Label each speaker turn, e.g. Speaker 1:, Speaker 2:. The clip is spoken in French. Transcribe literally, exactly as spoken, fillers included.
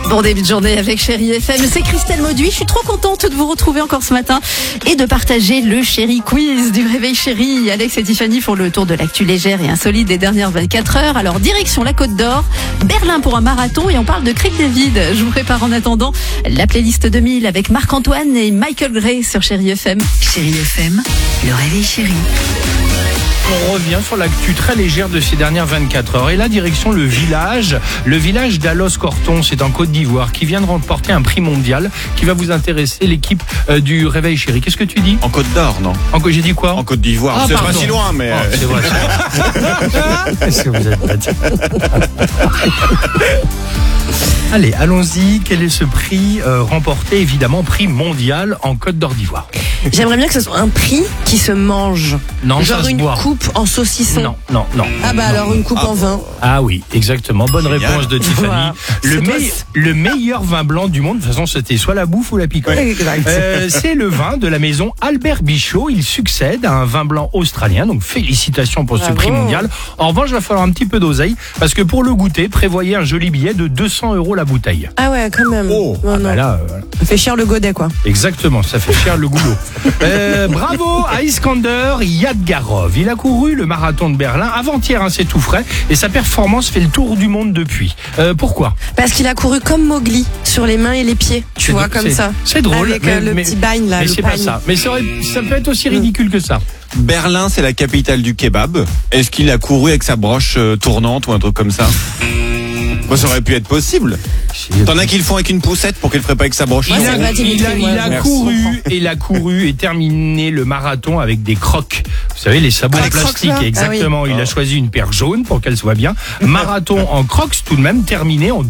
Speaker 1: Bon début de journée avec Chérie F M, c'est Christelle Mauduit. Je suis trop contente de vous retrouver encore ce matin et de partager le Chérie Quiz du Réveil Chérie. Alex et Tiffany font le tour de l'actu légère et insolite des dernières vingt-quatre heures. Alors direction la Côte d'Or, Berlin pour un marathon et on parle de Craig David. Je vous prépare en attendant la playlist deux mille avec Marc-Antoine et Michael Gray sur Chérie F M.
Speaker 2: Chérie F M, le Réveil Chérie.
Speaker 3: On revient sur l'actu très légère de ces dernières vingt-quatre heures. Et là, direction le village. Le village d'Alos-Corton, c'est en Côte d'Ivoire, qui vient de remporter un prix mondial qui va vous intéresser, l'équipe euh, du Réveil Chérie. Qu'est-ce que tu dis?
Speaker 4: En Côte d'Or, non?
Speaker 3: En J'ai dit quoi?
Speaker 4: En Côte d'Ivoire.
Speaker 3: Ah,
Speaker 4: c'est
Speaker 3: pardon.
Speaker 4: pas si loin, mais...
Speaker 3: Oh, c'est vrai, c'est vrai. Est-ce que vous êtes bête? Allez, allons-y. Quel est ce prix euh, remporté? Évidemment, prix mondial en Côte d'Or d'Ivoire.
Speaker 5: J'aimerais bien que ce soit un prix qui se mange.
Speaker 3: Non,
Speaker 5: Genre
Speaker 3: ça se
Speaker 5: une
Speaker 3: boit.
Speaker 5: coupe en saucisson.
Speaker 3: Non, non, non.
Speaker 5: Ah bah
Speaker 3: non.
Speaker 5: alors une coupe
Speaker 4: Ah.
Speaker 5: en vin.
Speaker 3: Ah oui, exactement. Bonne
Speaker 4: Génial.
Speaker 3: réponse de Tiffany.
Speaker 5: Voilà.
Speaker 3: Le,
Speaker 5: C'est toi,
Speaker 3: mei- le meilleur vin blanc du monde, de toute façon, c'était soit la bouffe ou la picole.
Speaker 5: Exact.
Speaker 3: Euh, c'est le vin de la maison Albert Bichot. Il succède à un vin blanc australien. Donc félicitations pour ce
Speaker 5: Bravo.
Speaker 3: prix mondial. En revanche, il va falloir un petit peu d'oseille parce que pour le goûter, prévoyez un joli billet de deux cents euros la bouteille.
Speaker 5: Ah ouais, quand même.
Speaker 4: Oh.
Speaker 5: Non,
Speaker 3: Ah
Speaker 5: non.
Speaker 3: bah là, euh, voilà.
Speaker 5: Ça fait cher le godet, quoi.
Speaker 3: Exactement, ça fait cher le goulot. Euh, bravo à Iskander Yadgarov. Il a couru le marathon de Berlin avant-hier, hein, c'est tout frais, et sa performance fait le tour du monde depuis. Euh, pourquoi?
Speaker 5: Parce qu'il a couru comme Mowgli, sur les mains et les pieds. Tu
Speaker 3: C'est
Speaker 5: vois,
Speaker 3: dr-
Speaker 5: comme
Speaker 3: c'est-
Speaker 5: ça.
Speaker 3: C'est drôle.
Speaker 5: Avec euh, le petit bagne, là.
Speaker 3: mais
Speaker 5: le
Speaker 3: c'est pas
Speaker 5: pagne.
Speaker 3: ça. Mais ça, aurait- ça peut être aussi ridicule que ça.
Speaker 4: Berlin, c'est la capitale du kebab. Est-ce qu'il a couru avec sa broche euh, tournante ou un truc comme ça? Bon, ça aurait pu être possible. T'en as qui le font avec une poussette pour qu'il le ferait pas avec sa broche.
Speaker 3: Il
Speaker 5: Ouais,
Speaker 3: a,
Speaker 5: ça va,
Speaker 3: il
Speaker 5: Dimitri,
Speaker 3: a- il
Speaker 5: ouais,
Speaker 3: a
Speaker 4: merci.
Speaker 3: couru et il a couru et terminé le marathon avec des crocs. Vous savez, les sabots
Speaker 5: Ah,
Speaker 3: en
Speaker 5: les crocs,
Speaker 3: plastique.
Speaker 5: là.
Speaker 3: Exactement.
Speaker 5: Ah oui.
Speaker 3: Il a choisi une paire jaune pour qu'elle soit bien. Marathon en crocs tout de même terminé en